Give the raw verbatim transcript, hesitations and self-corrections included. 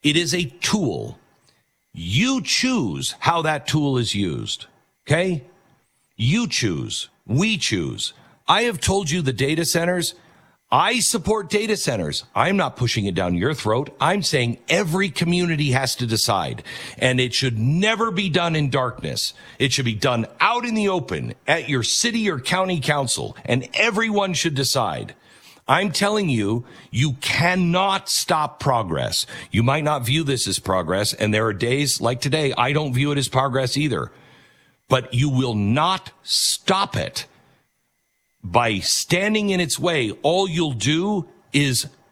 It is a tool. You choose how that tool is used. Okay? You choose. We choose. I have told you the data centers. I support data centers. I'm not pushing it down your throat. I'm saying every community has to decide. And it should never be done in darkness. It should be done out in the open at your city or county council. And everyone should decide. I'm telling you, you cannot stop progress. You might not view this as progress. And there are days like today, I don't view it as progress either. But you will not stop it. By standing in its way, all you'll do is